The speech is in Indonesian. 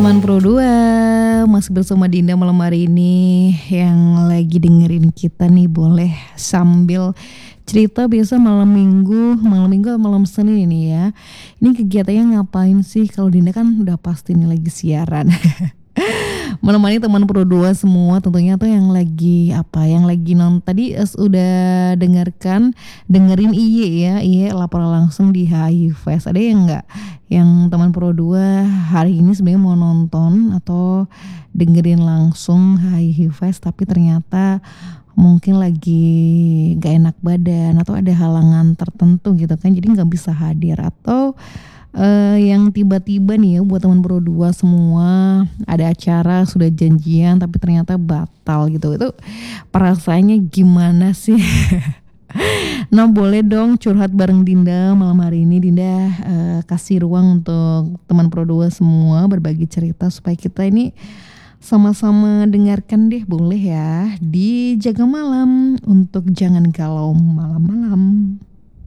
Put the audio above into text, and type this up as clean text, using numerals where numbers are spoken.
teman Pro 2, masih bersama Dinda malam hari ini. Yang lagi dengerin kita nih boleh sambil cerita. Biasa malam minggu atau malam Senin ini ya. Ini kegiatannya ngapain sih? Kalau Dinda kan udah pasti nih lagi siaran. Menemani teman Pro 2 semua tentunya tuh yang lagi nonton tadi udah dengerin Iye ya. Iye laporan langsung di HI Fest. Ada yang enggak yang teman Pro 2 hari ini sebenarnya mau nonton atau dengerin langsung HI Fest tapi ternyata mungkin lagi gak enak badan atau ada halangan tertentu gitu kan, jadi gak bisa hadir. Atau yang tiba-tiba nih ya buat teman Pro 2 semua ada acara sudah janjian tapi ternyata batal gitu. Itu perasaannya gimana sih? Nah boleh dong curhat bareng Dinda malam hari ini. Dinda kasih ruang untuk teman Pro 2 semua berbagi cerita supaya kita ini sama-sama dengarkan deh, boleh ya di Jaga Malam untuk Jangan Galau Malam-malam.